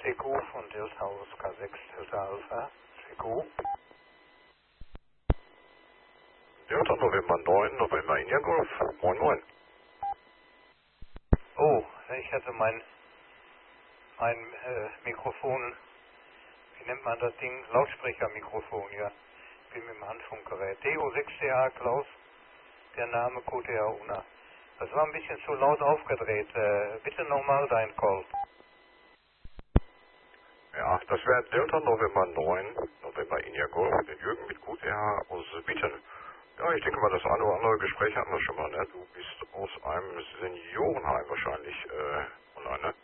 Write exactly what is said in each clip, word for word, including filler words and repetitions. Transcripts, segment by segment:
C Q von Delta Oscar sechs Delta Alpha. C Q. Delta November neun, November India Golf. Moin Moin. Oh, ich hatte mein, mein äh, Mikrofon, wie nennt man das Ding? Lautsprechermikrofon, ja. Ich bin mit dem Handfunkgerät. D O sechs C A Klaus, der Name Q T A Una. Das war ein bisschen zu laut aufgedreht. Äh, bitte nochmal dein Call. Ja, das wäre Delta November neun, November India Golf, den Jürgen mit Q T H aus Bitten. Ja, ich denke mal, das eine oder andere Gespräch hatten wir schon mal, ne? Du bist aus einem Seniorenheim wahrscheinlich äh, online, ne?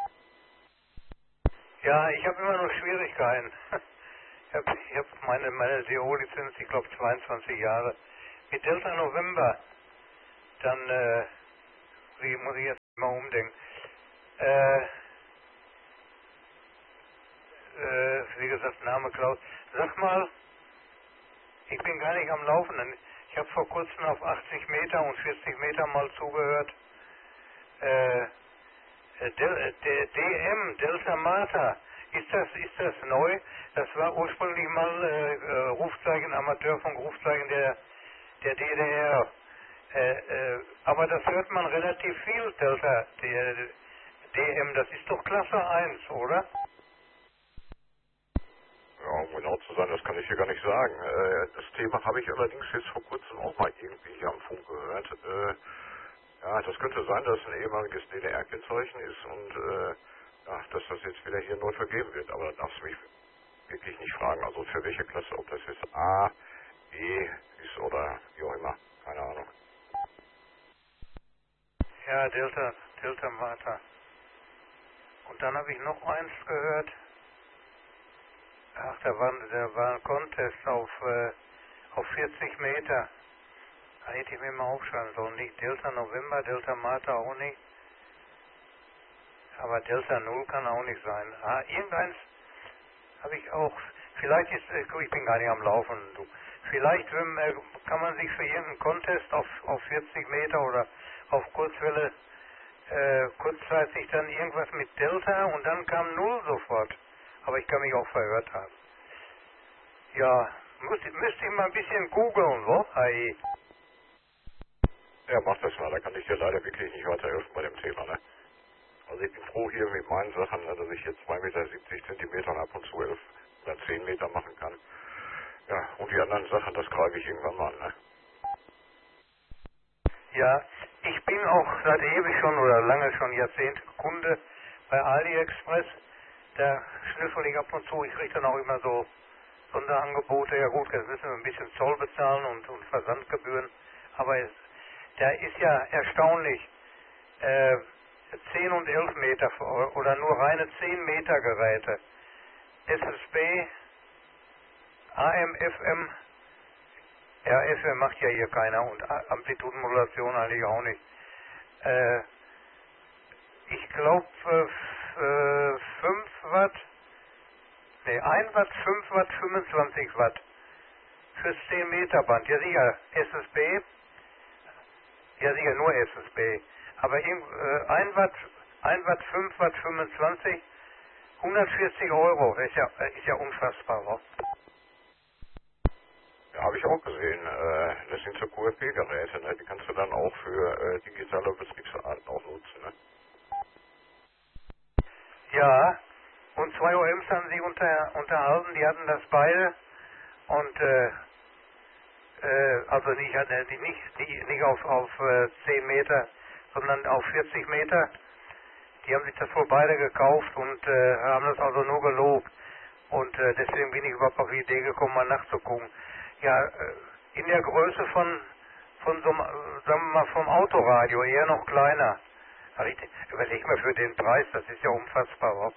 Ja, ich habe immer noch Schwierigkeiten. Ich habe ich hab meine, meine D O-Lizenz, ich glaube zweiundzwanzig Jahre. Mit Delta November, dann äh, wie, muss ich jetzt mal umdenken. Äh, äh, wie gesagt, Name Klaus. Sag mal, ich bin gar nicht am Laufen. Ich habe vor kurzem auf achtzig Meter und vierzig Meter mal zugehört. Äh, Del, D, DM, Delta Mata, ist das, ist das neu? Das war ursprünglich mal äh, Rufzeichen, Amateurfunk, Rufzeichen der, der D D R. Äh, äh, aber das hört man relativ viel, Delta, der, D M, das ist doch Klasse eins, oder? Ja, um genau zu sein, das kann ich hier gar nicht sagen. Äh, das Thema habe ich allerdings jetzt vor kurzem auch mal irgendwie hier am Funk gehört. Äh, ja, das könnte sein, dass es ein ehemaliges D D R-Kennzeichen ist und äh, ja, dass das jetzt wieder hier neu vergeben wird. Aber da darfst du mich wirklich nicht fragen, also für welche Klasse, ob das jetzt A, B ist oder wie auch immer. Keine Ahnung. Ja, Delta, Delta Mata. Und dann habe ich noch eins gehört. Ach, da war, da war ein Contest auf, äh, auf vierzig Meter. Da hätte ich mir mal aufschreiben sollen. Nicht Delta November, Delta Mata auch nicht. Aber Delta Null kann auch nicht sein. Ah, irgendeins habe ich auch. Vielleicht ist, äh, ich bin gar nicht am Laufen, du. Vielleicht wenn, äh, kann man sich für irgendeinen Contest auf, auf vierzig Meter oder auf Kurzwelle äh, kurzzeitig dann irgendwas mit Delta und dann kam Null sofort. Aber ich kann mich auch verhört haben. Ja, müsste, müsste ich mal ein bisschen googeln, wo? Hey. Ja, mach das mal, da kann ich dir leider wirklich nicht weiterhelfen bei dem Thema, ne? Also ich bin froh hier mit meinen Sachen, dass ich jetzt zwei Meter siebzig Zentimeter und ab und zu elf oder zehn Meter machen kann. Ja, und die anderen Sachen, das greife ich irgendwann mal an, ne? Ja, ich bin auch seit ewig schon oder lange schon Jahrzehnte Kunde bei AliExpress. Da schnüffel ich ab und zu, ich kriege dann auch immer so Sonderangebote. Ja gut, jetzt müssen wir ein bisschen Zoll bezahlen und, und Versandgebühren. Aber es, da ist ja erstaunlich, äh, zehn und elf Meter oder nur reine zehn Meter Geräte. S S B, A M, F M, ja, F M macht ja hier keiner und Amplitudenmodulation eigentlich auch nicht. Äh, ich glaube äh, fünf Watt, ne, ein Watt, fünf Watt, fünfundzwanzig Watt fürs zehn Meter Band. Ja sicher, S S B, ja sicher nur S S B. Aber äh, ein Watt, ein Watt, fünf Watt, fünfundzwanzig, hundertvierzig Euro, ist ja, ist ja unfassbar. Wa? Ja, habe ich auch gesehen. Äh, das sind so Q F P-Geräte, ne? Die kannst du dann auch für äh, digitale Betriebsarten auch nutzen, ne? Ja, und zwei O Ms haben sich unter, unterhalten, die hatten das beide und äh, äh, also nicht, äh, die nicht, die, nicht auf, auf äh, zehn Meter, sondern auf vierzig Meter. Die haben sich das wohl beide gekauft und äh, haben das also nur gelobt. Und äh, deswegen bin ich überhaupt auf die Idee gekommen, mal nachzugucken. Ja, äh, in der Größe von, von so einem, äh, sagen wir mal, vom Autoradio, eher noch kleiner. Aber ich überleg mal für den Preis, das ist ja unfassbar. Wa?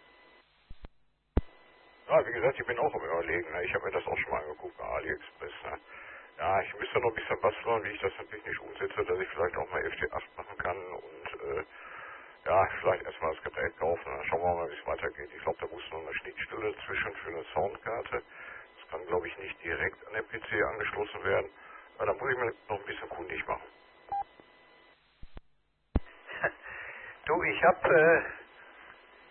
Ja, wie gesagt, ich bin auch am Überlegen, ne? Ich habe mir das auch schon mal angeguckt bei AliExpress, ne? Ja, ich müsste noch ein bisschen basteln, wie ich das dann technisch umsetze, dass ich vielleicht auch mal F T acht machen kann und äh, ja, vielleicht erstmal das Gerät kaufen, dann schauen wir mal, wie es weitergeht. Ich glaube, da muss noch eine Schnittstelle zwischen für eine Soundkarte. Das kann, glaube ich, nicht direkt an den P C angeschlossen werden. Aber da muss ich mir noch ein bisschen kundig machen. Du, ich habe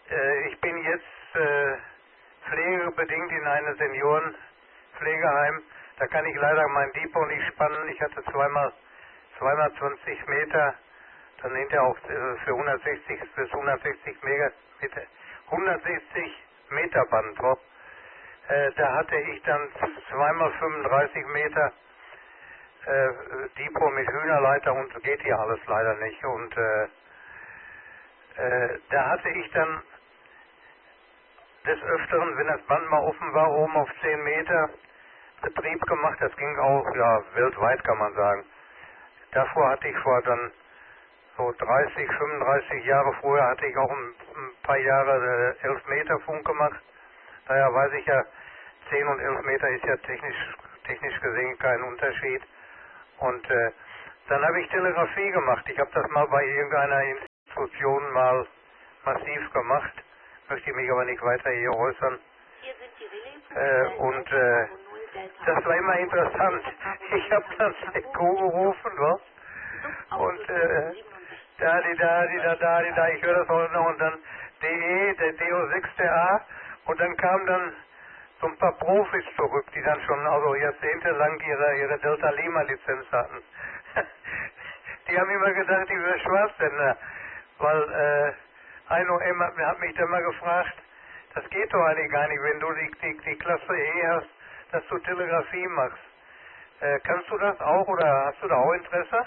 Äh, ich bin jetzt äh, pflegebedingt in einem Seniorenpflegeheim. Da kann ich leider mein Depot nicht spannen. Ich hatte zweimal, zweimal zwanzig Meter, dann hinterher auch äh, für hundertsechzig bis hundertsechzig Meter, hundertsechzig Meter Band. Oh. Äh, da hatte ich dann zweimal fünfunddreißig Meter äh, Depot mit Hühnerleiter und geht hier alles leider nicht. Und äh, äh, da hatte ich dann des Öfteren, wenn das Band mal offen war, oben auf zehn Meter Betrieb gemacht. Das ging auch, ja, weltweit kann man sagen. Davor hatte ich vor dann so dreißig, fünfunddreißig Jahre vorher hatte ich auch ein, ein paar Jahre äh, elf Meter Funk gemacht. Daher weiß ich ja, zehn und elf Meter ist ja technisch, technisch gesehen kein Unterschied. Und äh, dann habe ich Telegrafie gemacht. Ich habe das mal bei irgendeiner Institution mal massiv gemacht. Möchte mich aber nicht weiter hier äußern. Äh, und äh, das war immer interessant. Ich habe dann Echo gerufen, was? Und äh, da, die, da, die, da, da, die, da, ich höre das heute noch und dann D E, der D O sechs, der A und dann kamen dann so ein paar Profis zurück, die dann schon also jahrzehntelang ihre, ihre Delta Lima Lizenz hatten. Die haben immer gedacht, ich wäre Schwarzsender, weil äh, ein O M hat, hat mich dann mal gefragt, das geht doch eigentlich gar nicht, wenn du die, die, die Klasse E hast, dass du Telegrafie machst. Äh, kannst du das auch oder hast du da auch Interesse?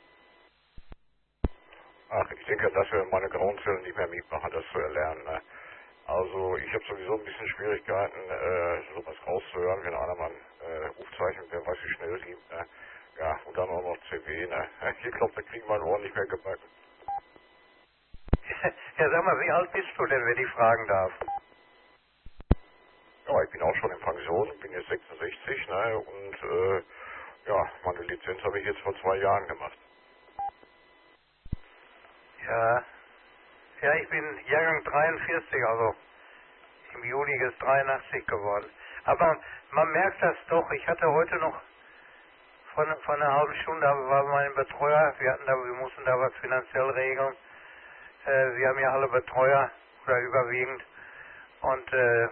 Ach, ich denke, dass wir meine grauen Zellen nicht mehr mitmachen, das zu erlernen. Ne? Also ich habe sowieso ein bisschen Schwierigkeiten, äh, sowas rauszuhören, wenn einer mal äh, Rufzeichen, wer weiß wie schnell liebt. Ne? Ja, und dann auch noch C W. Ne? Ich glaube, da kriegen wir einen nicht mehr gebacken. Ja, sag mal, wie alt bist du denn, wenn ich fragen darf? Ja, ich bin auch schon in Pension, bin jetzt sechsundsechzig, ne? Und äh, ja, meine Lizenz habe ich jetzt vor zwei Jahren gemacht. Ja, ja, ich bin Jahrgang dreiundvierzig, also im Juli ist dreiundachtzig geworden. Aber man merkt das doch, ich hatte heute noch von, von einer halben Stunde, war mein Betreuer, wir hatten da, wir mussten da was finanziell regeln. Äh, wir haben ja alle Betreuer, oder überwiegend. Und äh,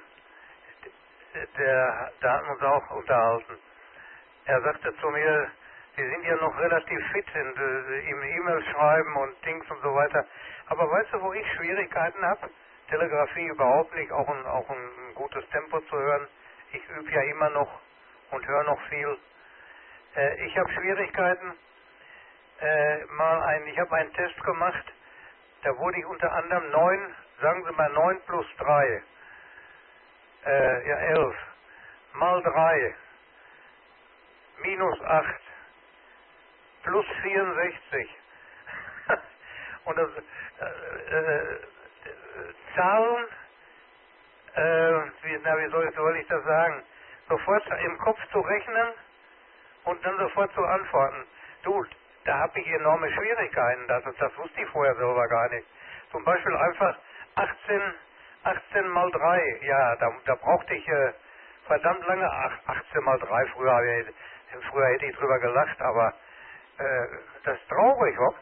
der, da hatten wir uns auch unterhalten. Er sagte zu mir, Sie sind ja noch relativ fit in, äh, im E-Mail schreiben und Dings und so weiter. Aber weißt du, wo ich Schwierigkeiten habe? Telegrafie überhaupt nicht, auch ein, auch ein, ein gutes Tempo zu hören. Ich übe ja immer noch und höre noch viel. Äh, ich habe Schwierigkeiten. Äh, mal ein, ich habe einen Test gemacht, da wurde ich unter anderem neun, sagen Sie mal neun plus drei, äh, ja elf, mal drei, minus acht, plus vierundsechzig. Und das, äh, äh, Zahlen, äh, wie, na, wie soll, soll ich das sagen, sofort im Kopf zu rechnen und dann sofort zu antworten. Du, da habe ich enorme Schwierigkeiten, das, das wusste ich vorher selber gar nicht. Zum Beispiel einfach achtzehn, achtzehn mal drei, ja, da, da brauchte ich äh, verdammt lange, achtzehn mal drei, früher, früher hätte ich drüber gelacht, aber äh, das ist traurig, oder?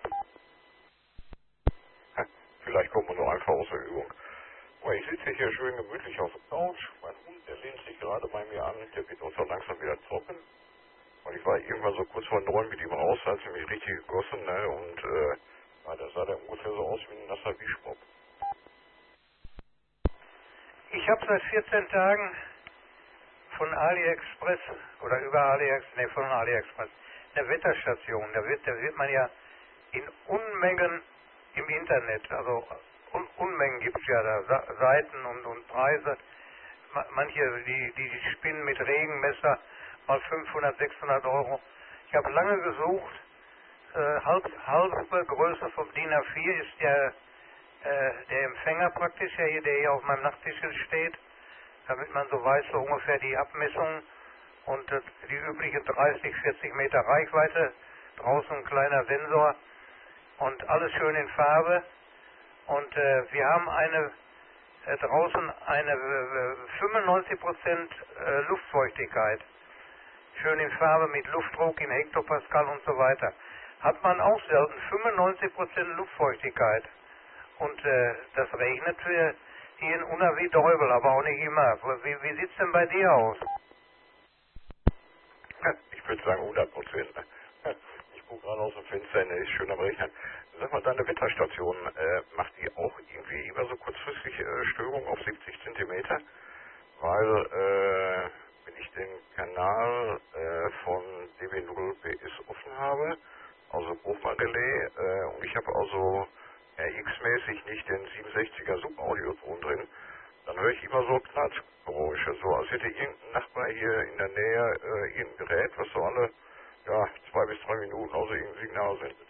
Vielleicht kommt man nur einfach aus der Übung. Aber ich sitze hier schön gemütlich auf der Couch. Mein Hund, der lehnt sich gerade bei mir an. Der wird uns so langsam wieder trocken. Und ich war irgendwann so kurz vor neun mit ihm raus, hat sie mich richtig gegossen. Ne? Und äh, ja, da sah der ungefähr so aus wie ein nasser Wischmopp. Ich habe seit vierzehn Tagen von AliExpress oder über AliExpress, ne, von AliExpress, eine Wetterstation. Da wird, da wird man ja in Unmengen im Internet, also Un Unmengen gibt es ja da, Seiten und, und Preise. Manche, die, die spinnen mit Regenmesser mal fünfhundert, sechshundert Euro. Ich habe lange gesucht, äh, halb, halbe Größe vom D I N A vier ist der, äh, der Empfänger praktisch, der hier, der hier auf meinem Nachttisch steht, damit man so weiß, so ungefähr die Abmessung und äh, die übliche dreißig, vierzig Meter Reichweite, draußen ein kleiner Sensor und alles schön in Farbe. Und äh, wir haben eine äh, draußen eine äh, fünfundneunzig Prozent äh, Luftfeuchtigkeit. Schön in Farbe mit Luftdruck in Hektopascal und so weiter. Hat man auch selten fünfundneunzig Prozent Luftfeuchtigkeit. Und äh, das regnet für, gehen unter wie Teufel, aber auch nicht immer. Wie, wie sieht's denn bei dir aus? Ich würde sagen hundert Prozent. Ich gucke gerade aus dem Fenster, ne, ist schön am Rechnen. Sag mal, deine Wetterstation, äh, macht die auch irgendwie immer so kurzfristig äh, Störungen auf siebzig Zentimeter? Weil, äh, wenn ich den Kanal äh, von D B null B S offen habe, also Bruchmann-Relais, äh, und ich habe also R X-mäßig nicht den siebenundsechziger Sub-Audioton drin, dann höre ich immer so Knatschgeräusche, so als hätte irgendein Nachbar hier in der Nähe äh, irgendein Gerät, was so alle ja, zwei bis drei Minuten also irgendein Signal sendet.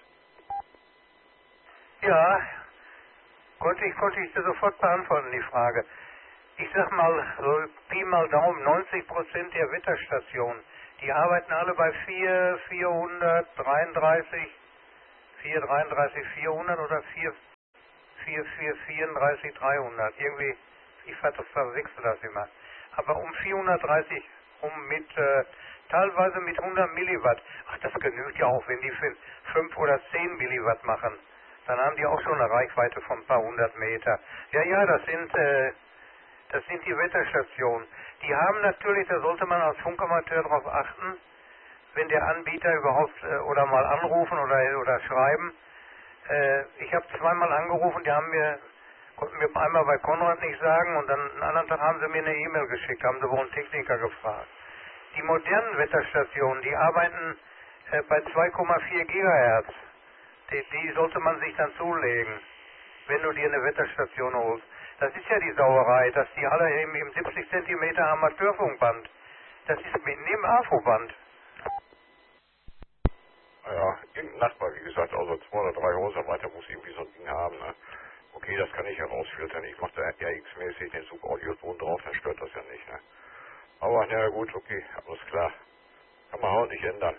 Ja, konnte ich, konnte ich dir sofort beantworten, die Frage. Ich sag mal, so Pi mal Daumen, neunzig Prozent der Wetterstationen, die arbeiten alle bei vier, vierhundertdreiunddreißig, vierhundertdreiunddreißig, vierhundert oder vier, vier, vier, vierunddreißig, dreihundert. Irgendwie, ich ver- verwechsel das immer. Aber um vierhundertdreißig, um mit, äh, teilweise mit hundert Milliwatt. Ach, das genügt ja auch, wenn die fünf oder zehn Milliwatt machen. Dann haben die auch schon eine Reichweite von ein paar hundert Meter. Ja, ja, das sind, äh, das sind die Wetterstationen. Die haben natürlich, da sollte man als Funkamateur darauf achten, wenn der Anbieter überhaupt äh, oder mal anrufen oder, oder schreiben. Äh, ich habe zweimal angerufen, die haben mir, konnten mir einmal bei Konrad nicht sagen und dann einen anderen Tag haben sie mir eine E-Mail geschickt, haben sie wohl einen Techniker gefragt. Die modernen Wetterstationen, die arbeiten äh, bei zwei Komma vier Gigahertz. Die, die sollte man sich dann zulegen, wenn du dir eine Wetterstation holst. Das ist ja die Sauerei, dass die alle im, im siebzig Zentimeter Amateurfunkband, das ist mitten im A F O-Band. Naja, irgendein Nachbar, wie gesagt, also zwei oder drei Häuser weiter muss irgendwie so ein Ding haben, ne? Okay, das kann ich herausfiltern. Ich mache da R X-mäßig den Sub-Audioton drauf, dann stört das ja nicht, ne? Aber, na ja, gut, okay, alles klar. Kann man halt nicht ändern.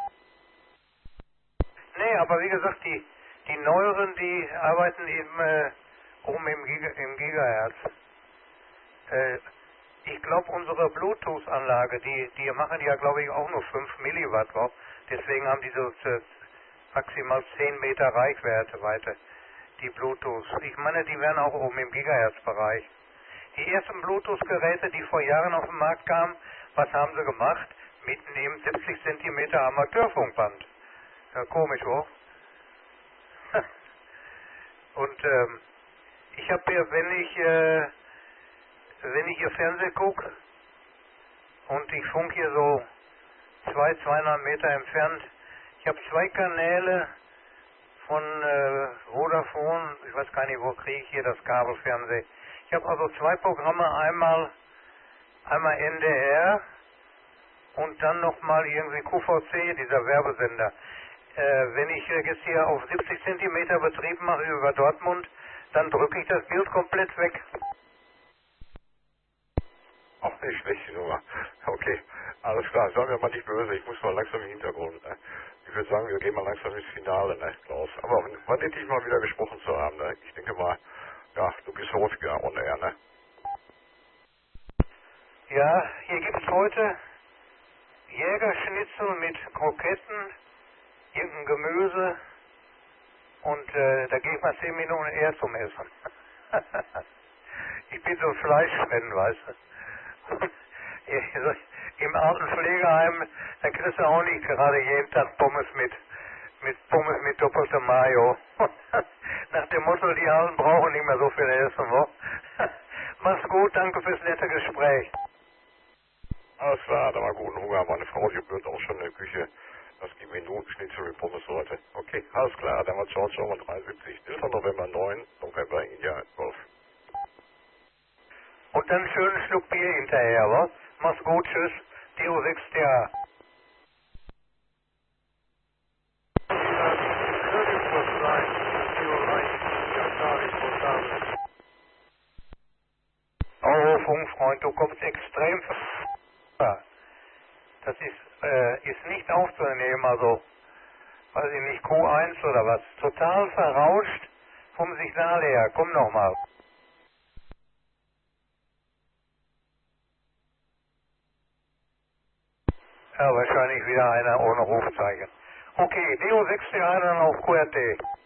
Nee, aber wie gesagt, die, die neueren, die arbeiten eben äh, oben im, Giga, im Gigahertz. Äh, ich glaube, unsere Bluetooth-Anlage, die, die machen ja, glaube ich, auch nur fünf Milliwatt drauf. Deswegen haben die so äh, maximal zehn Meter Reichweite weiter, die Bluetooth. Ich meine, die wären auch oben im Gigahertz-Bereich. Die ersten Bluetooth-Geräte, die vor Jahren auf den Markt kamen, was haben sie gemacht? Mitten im siebzig Zentimeter Amateurfunkband. Ja, komisch, wo? Und ähm, ich habe hier, wenn ich äh, wenn ich hier Fernsehen gucke und ich funk hier so zwei, zweieinhalb Meter entfernt, ich habe zwei Kanäle von äh, Vodafone, ich weiß gar nicht, wo kriege ich hier das Kabelfernsehen. Ich habe also zwei Programme, einmal einmal N D R und dann nochmal irgendwie Q V C, dieser Werbesender. Äh, wenn ich jetzt hier auf siebzig Zentimeter Betrieb mache über Dortmund, dann drücke ich das Bild komplett weg. Auch nicht schlecht, die Nummer. Okay, alles klar. Sagen wir mal nicht böse, ich muss mal langsam im Hintergrund. Ne? Ich würde sagen, wir gehen mal langsam ins Finale, ne, Klaus. Aber wann hätte ich mal wieder gesprochen zu haben, ne? Ich denke mal, ja, du bist häufiger on air, ne? Ja, hier gibt es heute Jägerschnitzel mit Kroketten, irgendein Gemüse und äh, da gehe ich mal zehn Minuten eher zum Essen. Ich bin so ein Fleischfan, weißt du. Im alten Pflegeheim, da kriegst du auch nicht gerade jeden Tag Pommes mit, mit Pommes mit doppeltem Mayo. Nach dem Motto, die Alten brauchen nicht mehr so viel Essen, wo? Mach's gut, danke fürs nette Gespräch. Alles klar, da war guten Hunger. Meine Frau, die wird auch schon in der Küche. Das gibt Minutenschnitzel mit Pommes heute. Okay, alles klar, dann war ciao, ciao, dreiundsiebzig. elfter November neun, November India Golf. Und dann einen schönen Schluck Bier hinterher, wa? Mach's gut, tschüss. D O sechs T A. Oh, Funkfreund, du kommst extrem ver... Das ist, äh, ist nicht aufzunehmen, also, weiß ich nicht, Q eins oder was. Total verrauscht vom Signal her. Komm nochmal. Ja, wahrscheinlich wieder einer ohne Rufzeichen. Okay, D O sechs T A dann auf Q R T.